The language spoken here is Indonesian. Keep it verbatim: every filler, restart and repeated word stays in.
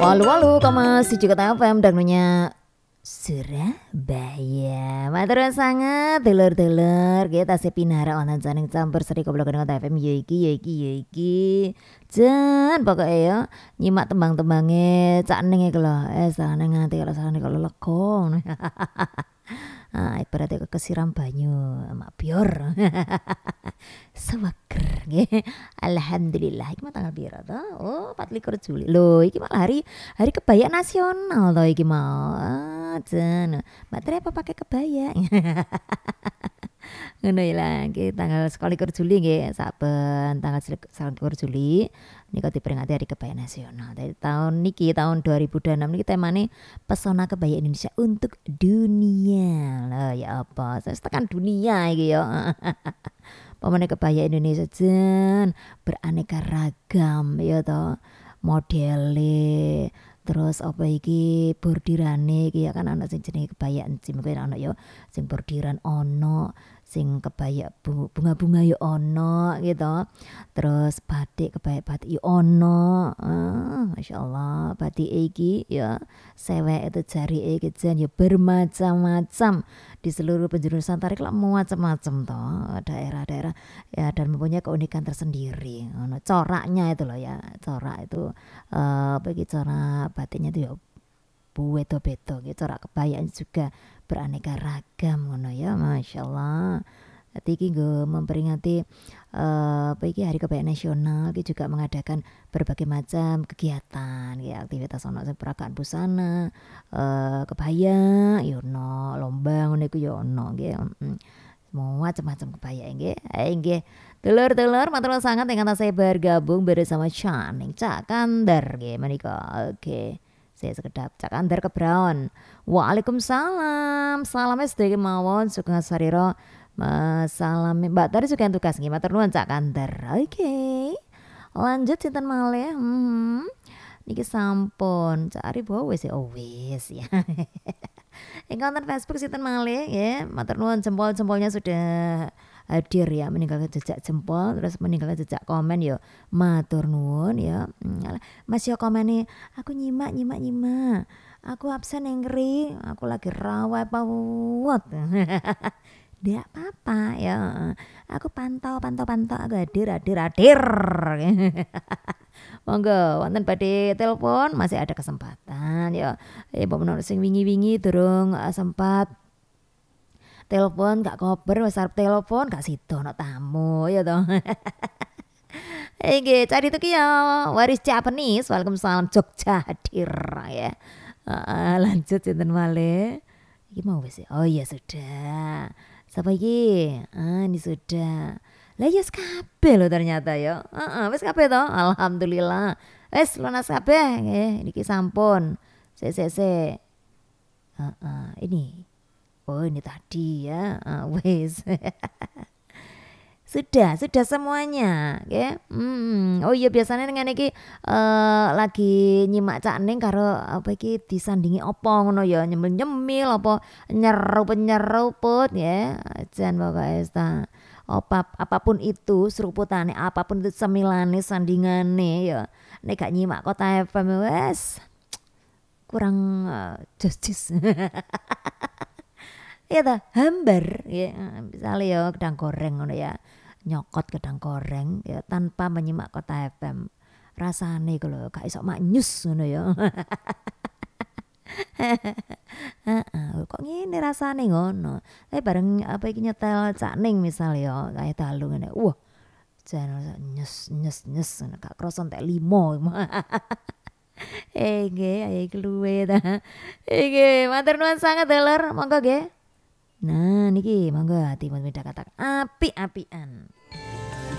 Walu-walu koma siji kota F M dangdunya Surabaya. Matur sangat dulur-dulur kita sepinara wonten janing campur seri goblok dengan F M ya iki ya iki ya iki. Jan pokoke ya nyimak tembang-tembange Cak Ning iku lho. Eh sarane nganti kalau sarane kalau lega. Ah, ibaratnya kesiram banyu mak bior. Sewager nggih. Alhamdulillah iki mah tanggal piro to? Oh, empat likur Juli. Lho, iki malah hari hari kebaya nasional to iki mau. Ah, jan. Mbak Tre apa pakai kebaya? Ngono ya lah, iki tanggal sekalikur Juli nggih, saben tanggal sekalikur Juli nika diperingati Hari Kebaya Nasional. Dari tahun niki tahun dua ribu dua puluh enam niki temane Pesona Kebaya Indonesia untuk Dunia. Lah ya apa? Saya tekan dunia iki ya. Pemane kebaya Indonesia jen beraneka ragam ya to. Modele terus apa iki bordirane iki ya kan ana sing jenenge kebaya encim kuwi ana ya sing bordiran ono sing kebaya bunga-bunga yo ono gitu. Terus batik kebaya batik yo ono. Ah, masyaallah batik iki ya sewek itu jari iki jan yo bermacam-macam di seluruh penjuru Nusantara lah macam-macam toh daerah-daerah ya dan mempunyai keunikan tersendiri. Ono coraknya itu loh ya. Corak itu eh bagi corak batiknya itu ya beto-beto gitu. Corak kebayaan juga beraneka ragam ngono ya, masyaallah. Dadi iki nggo memperingati uh, apa iki Hari Kebaya Nasional iki juga mengadakan berbagai macam kegiatan ya, aktivitas ono sing peragaan busana, uh, kebaya, yo ono lomba ngono iku yo ono nggih. Semua macam-macam kebaya nggih. Eh nggih. Dulur-dulur matur sangat ingkang tasih bergabung bersama Chaning Cak Kandar nggih menika. Oke. Saya sekedap Cak Kandar kebraon. Waalaikumsalam. Salam sedaya mawon sugeng sarira. Salam Mbak tadi suka tugas nggih matur nuwun Cak Kandar. Oke. Okay. Lanjut sinten malih? Hmm. Niki sampun Cak Ari bawa wis oh wis ya. Ing konten Facebook sinten malih ya. Matur nuwun jempol-jempolnya sudah hadir ya, meninggalkan jejak jempol terus meninggalkan jejak komen ya matur nuwun ya. Mas yo komene aku nyimak nyimak nyimak aku absen yang ngeri aku lagi rawa pawot. Ndak apa-apa ya, aku pantau pantau pantau aku hadir hadir hadir. Monggo wonten badhe telepon masih ada kesempatan ya. Eh pemenang sing wingi-wingi durung uh, sempat telepon gak kober wis arep telepon gak sida ana tamu ya toh. Nggih, cari itu ya waris Japanese. Waalaikumsalam Jogja hadir ya. Uh, lanjut sinten malih. Iki mau wis. Oh iya sudah. Siapa iki? Ah ini sudah. Lah ya kabeh lho ternyata ya. Heeh, uh, wis kabeh to. Alhamdulillah. Wis lunas kabeh nggih. Niki sampun. Sik sik sik. Heeh, uh, uh, ini. Oh ini tadi ya, uh, wes. sudah, sudah semuanya, ya. Hmm. Oh iya biasanya dengan iki uh, lagi nyimak Cak Ning karo apa iki disandingi opo ngono ya, nyemil-nyemil apa nyerup-nyeruput ya. Jan pokoke ta. Apa apapun itu seruputane, apapun itu semilane, sandingane ya. Nek gak nyimak Kota F M wes kurang uh, justice. Ya ta, hambar ya, misalnya ya gedang goreng ngono ya. Nyokot gedang goreng ya tanpa menyimak Kota F M. Rasane iku lho gak iso maknyus ngono ya. Heeh, kok ngene rasane ngono. Tapi bareng apa iki nyetel Cak Ning misal ya, kae dalu ngene. Wah, jan nyes nyes nyes gak kroso entek limo. Eh nggih, ayo kluwe ta. Nggih, matur nuwun sanget dulur, monggo nggih. Nah niki monggo hati medah kata api-apian.